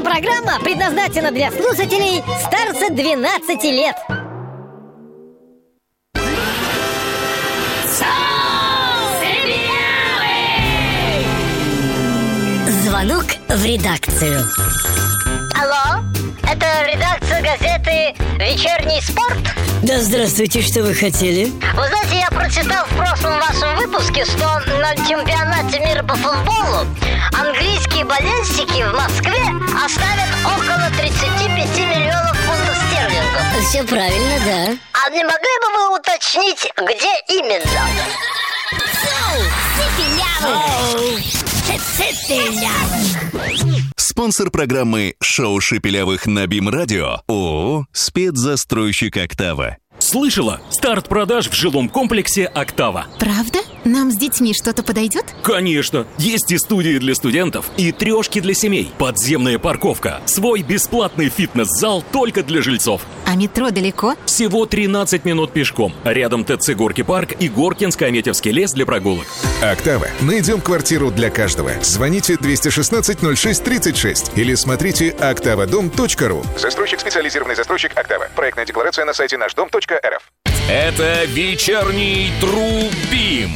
программа предназначена для слушателей старше 12 лет. Звонок в редакцию. Алло, это редакция газеты «Вечерний спорт»? Да, здравствуйте, что вы хотели? Вы знаете, я прочитал в прошлом вашем выпуске, что на чемпионате мира по футболу английские болельщики в Москве оставят около 35 миллионов фунтов стерлингов. Все правильно, да. А не могли бы вы уточнить, где именно? Спонсор программы «Шоу Шепелявых» на БИМ-радио ООО «Спецзастройщик Октава». Слышала? Старт продаж в жилом комплексе «Октава». Правда? Нам с детьми что-то подойдет? Конечно! Есть и студии для студентов, и трешки для семей, подземная парковка, свой бесплатный фитнес-зал только для жильцов. А метро далеко? Всего 13 минут пешком. Рядом ТЦ «Горки парк» и Горкинско-Аметьевский лес для прогулок. «Октава». Найдем квартиру для каждого. Звоните 216-06-36 или смотрите oktavadom.ru. Застройщик, специализированный застройщик «Октава». Проектная декларация на сайте нашдом.рф. Это вечерний Трубим.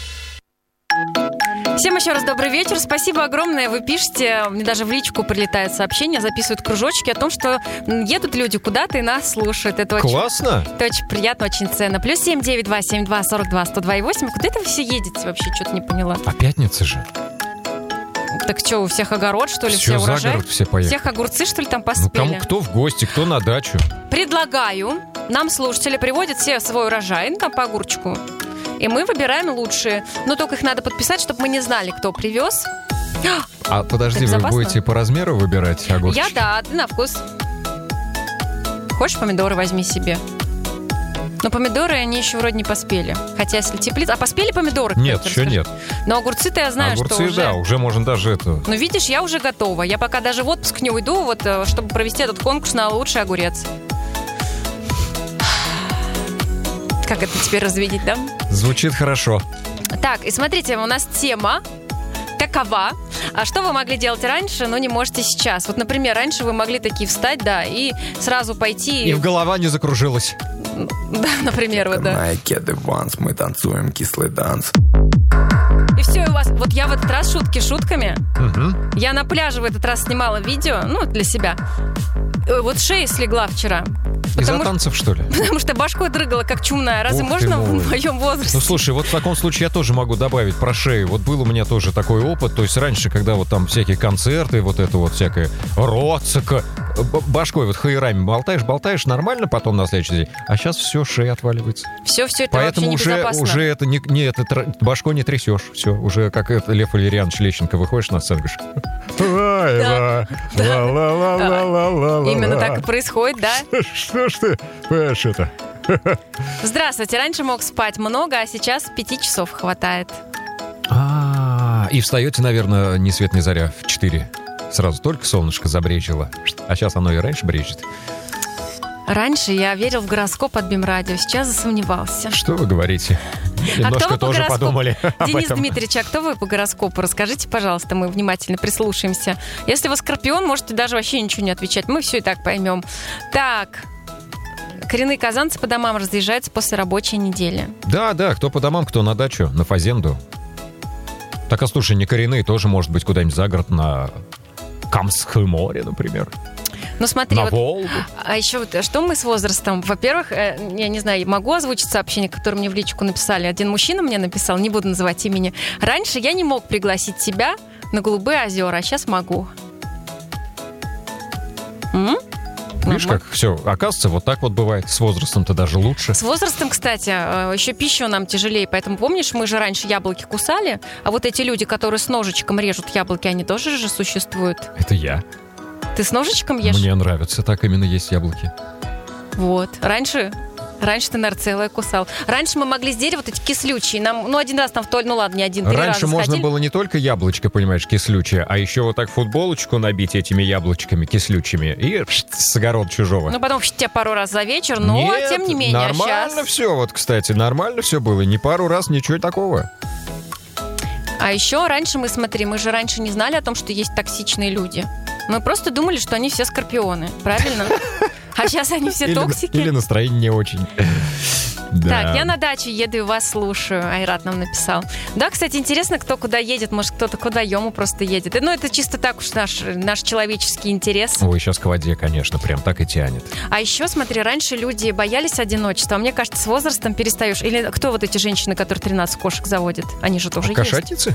Всем еще раз добрый вечер. Спасибо огромное. Вы пишете, мне даже в личку прилетают сообщения, записывают кружочки о том, что едут люди куда-то и нас слушают. Это классно. Это очень приятно, очень ценно. Плюс 7927242-102-8. Куда это вы все едете вообще? Что-то не поняла. А пятница же. Так что, у всех огород, что ли? Все урожай? За город все поехали. Всех огурцы, что ли, там поспели? Ну, кому кто в гости, кто на дачу. Предлагаю, нам слушатели приводят все свой урожай, ну, там по огурчику. И мы выбираем лучшие. Но только их надо подписать, чтобы мы не знали, кто привез. А подожди, вы будете по размеру выбирать огурчики? Я, да, ты на вкус. Хочешь, помидоры возьми себе. Но помидоры, они еще вроде не поспели. Хотя, если теплица... А поспели помидоры? Нет, еще нет. Но огурцы-то я знаю, огурцы, что уже... да, уже можно даже это... Ну, видишь, я уже готова. Я пока даже в отпуск не уйду, вот, чтобы провести этот конкурс на лучший огурец. Как это теперь развидеть, да? Звучит хорошо. Так, и смотрите, у нас тема такова. А что вы могли делать раньше, но не можете сейчас? Вот, например, раньше вы могли такие встать, да, и сразу пойти... И в голова не закружилась. Да, например, вот, да. Мои кеды ванс, мы танцуем кислый данс. И все, у вас... Вот я в этот раз шутки шутками. Угу. Я на пляже в этот раз снимала видео, ну, для себя. Вот шея слегла вчера. Из-за танцев, что ли? Потому что башкой дрыгала, как чумная. Разве можно в моем возрасте? Ну, слушай, вот в таком случае я тоже могу добавить про шею. Вот был у меня тоже такой опыт. То есть раньше, когда вот там всякие концерты, вот это вот всякое роцика, башкой вот хаирами болтаешь, нормально потом на следующий день. А сейчас все, шея отваливается. Все это поэтому вообще небезопасно. уже это не это башкой не трясешь. Все, уже как это Лев Валерьянович Лещенко выходишь на сцену, говоришь... Именно так и происходит, да? Что ж ты, понимаешь, это... Здравствуйте. Раньше мог спать много, а сейчас 5 часов хватает. И встаете, наверное, ни свет ни заря в 4. Сразу только солнышко забрезжило. А сейчас оно и раньше брежет. Раньше я верил в гороскоп от БИМ-радио, сейчас засомневался. Что вы говорите? Немножко тоже подумали об Денис этом. Дмитриевич, а кто вы по гороскопу? Расскажите, пожалуйста, мы внимательно прислушаемся. Если вы Скорпион, можете даже вообще ничего не отвечать. Мы все и так поймем. Так, коренные казанцы по домам разъезжаются после рабочей недели. Да, кто по домам, кто на дачу, на фазенду. Так, а слушай, не коренные тоже, может быть, куда-нибудь за город, на Камское море, например. Ну смотри, на Волгу. А еще вот, что мы с возрастом? Во-первых, я не знаю, могу озвучить сообщение, которое мне в личку написали. Один мужчина мне написал, не буду называть имени. Раньше я не мог пригласить тебя на Голубые озера, а сейчас могу. Видишь, как все, оказывается, вот так вот бывает. С возрастом-то даже лучше. С возрастом, кстати, еще пищу нам тяжелее. Поэтому, помнишь, мы же раньше яблоки кусали, а вот эти люди, которые с ножичком режут яблоки, они тоже же существуют. Это я. Ты с ножичком ешь? Мне нравится так именно есть яблоки. Вот. Раньше ты, наверное, целое кусал. Раньше мы могли с дерева вот эти кислючие. Нам, один раз там ну ладно, не один, 3 раза раньше можно было не только яблочко, понимаешь, кислючее, а еще вот так футболочку набить этими яблочками кислючими и с огорода чужого. Ну, потом тебя пару раз за вечер, но нет, тем не менее. Нормально сейчас... все, вот, кстати, нормально все было. Не пару раз, ничего такого. А еще раньше мы же раньше не знали о том, что есть токсичные люди. Мы просто думали, что они все скорпионы, правильно? А сейчас они все токсики. Или настроение не очень. Да. Так, я на дачу еду и вас слушаю. Айрат нам написал. Да, кстати, интересно, кто куда едет. Может, кто-то к водоему просто едет. Ну, это чисто так уж наш человеческий интерес. Ой, сейчас к воде, конечно, прям так и тянет. А еще, смотри, раньше люди боялись одиночества. А мне кажется, с возрастом перестаешь. Или кто вот эти женщины, которые 13 кошек заводят? Они же тоже есть. Кошатницы?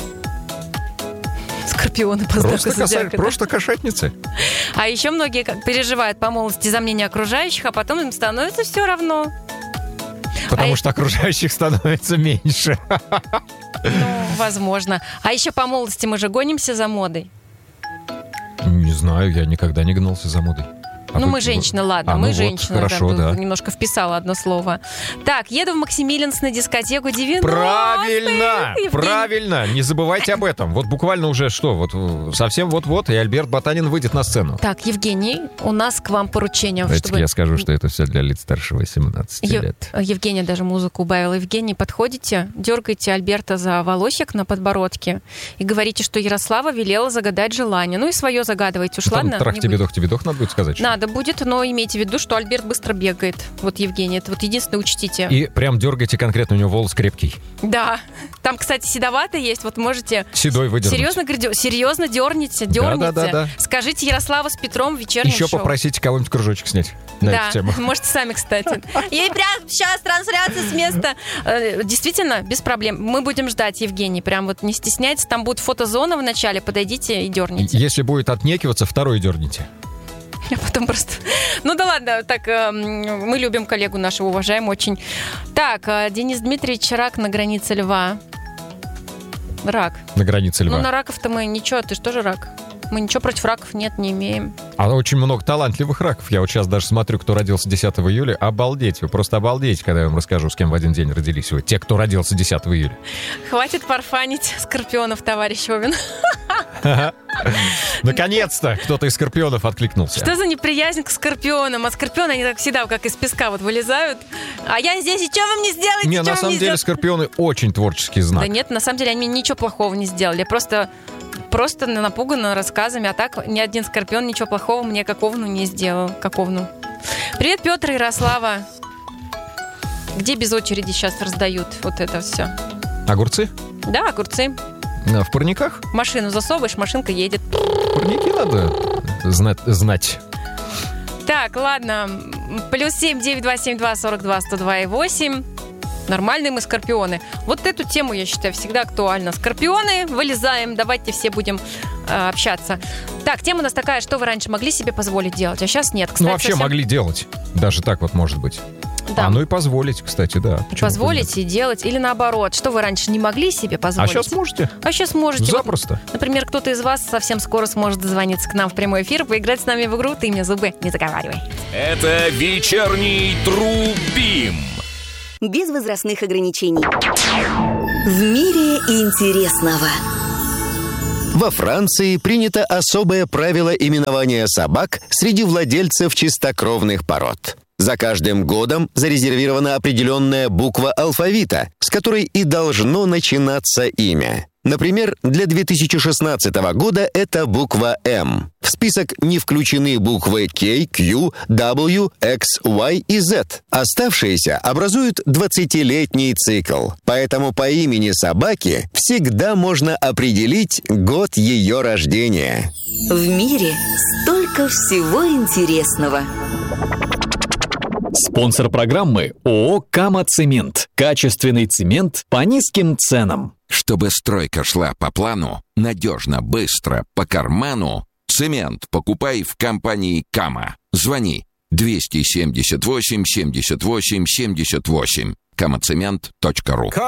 Скорпионы по знаку зодиака. Просто кошатницы. А еще многие переживают по молодости за мнение окружающих, а потом им становится все равно. Потому что окружающих становится меньше. Ну, возможно. А еще по молодости мы же гонимся за модой. Не знаю, я никогда не гнался за модой. Ну, мы женщины, ладно, мы женщины. Хорошо, да. Немножко вписала одно слово. Так, еду в Максимилианск на дискотеку 90-х. Правильно, не забывайте об этом. Вот буквально уже вот совсем вот-вот, и Альберт Ботанин выйдет на сцену. Так, Евгений, у нас к вам поручение. Давайте я скажу, что это все для лиц старше 18 лет. Евгения даже музыку убавила. Евгений, подходите, дергаете Альберта за волосик на подбородке и говорите, что Ярослава велела загадать желание. Ну и свое загадывайте. Уж ладно? Трах-тебе-дох надо будет сказать. Надо будет, но имейте в виду, что Альберт быстро бегает. Вот, Евгений, это вот единственное учтите. И прям дергайте конкретно, у него волос крепкий. Да. Там, кстати, седоватый есть, вот можете... Седой выдернуть. Серьезно дерните. Да. Скажите Ярослава с Петром в вечернем шоу. Еще попросите кого-нибудь кружочек снять на эту тему. Да, можете сами, кстати. И прям сейчас трансляция с места. Действительно, без проблем. Мы будем ждать, Евгений. Прям вот не стесняйтесь. Там будет фотозона в начале. Подойдите и дерните. Если будет отнекиваться, второй дерните. А потом просто... Ну да ладно, так, мы любим коллегу нашего, уважаем очень. Так, Денис Дмитриевич, рак на границе льва. Рак. На границе льва. Ну на раков-то мы ничего, ты же тоже рак. Мы ничего против раков не имеем. А очень много талантливых раков. Я вот сейчас даже смотрю, кто родился 10 июля. Обалдеть, вы просто обалдеть, когда я вам расскажу, с кем в один день родились вы. Те, кто родился 10 июля. Хватит парфанить скорпионов, товарищ Овен. Наконец-то кто-то из скорпионов откликнулся. Что за неприязнь к скорпионам? А скорпионы, они так всегда как из песка вот вылезают. А я здесь, и что вы мне сделаете? Не, на самом деле скорпионы очень творческий знак. Да нет, на самом деле они ничего плохого не сделали. Просто напугана рассказами, а так ни один скорпион ничего плохого мне как Овну не сделал. Как Овну. Привет, Петр и Ярослава. Где без очереди сейчас раздают вот это все? Огурцы? Да, огурцы. В парниках? Машину засовываешь, машинка едет. Парники надо знать. Так, ладно. +7 9272 42 102 8. Нормальные мы скорпионы. Вот эту тему, я считаю, всегда актуальна. Скорпионы, вылезаем, давайте все будем общаться. Так, тема у нас такая, что вы раньше могли себе позволить делать, а сейчас нет. Кстати, вообще могли делать. Даже так вот может быть. Да. Ну и позволить, кстати, да. Позволить и делать, или наоборот. Что вы раньше не могли себе позволить? А сейчас можете. Запросто. Вот, например, кто-то из вас совсем скоро сможет дозвониться к нам в прямой эфир, поиграть с нами в игру «Ты мне зубы не заговаривай». Это вечерний Трубим. Без возрастных ограничений. В мире интересного. Во Франции принято особое правило именования собак среди владельцев чистокровных пород. За каждым годом зарезервирована определенная буква алфавита, с которой и должно начинаться имя. Например, для 2016 года это буква «М». В список не включены буквы K, Q, W, X, Y и Z. Оставшиеся образуют 20-летний цикл. Поэтому по имени собаки всегда можно определить год ее рождения. В мире столько всего интересного. Спонсор программы ООО «Кама-Цемент». Качественный цемент по низким ценам. Чтобы стройка шла по плану, надежно, быстро, по карману, цемент покупай в компании «Кама». Звони 278 78 78. kamacement.ru.